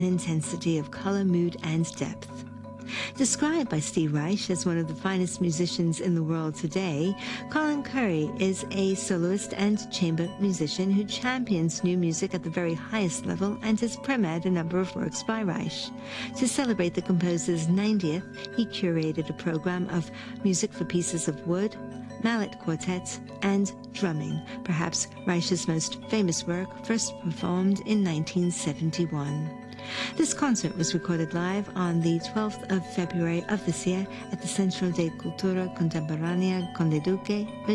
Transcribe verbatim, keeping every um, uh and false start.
intensity of color, mood, and depth. Described by Steve Reich as one of the finest musicians in the world today, Colin Currie is a soloist and chamber musician who champions new music at the very highest level and has premiered a number of works by Reich. To celebrate the composer's ninetieth, he curated a program of music for pieces of wood, mallet quartets, and drumming, perhaps Reich's most famous work, first performed in nineteen seventy-one. This concert was recorded live on the twelfth of February of this year at the Centro de Cultura Contemporánea Conde Duque,